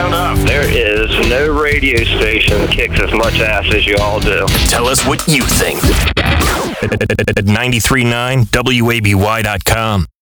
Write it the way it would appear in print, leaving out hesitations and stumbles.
round up. There is no radio station that kicks as much ass as you all do. Tell us what you think at 93.9WABY.com.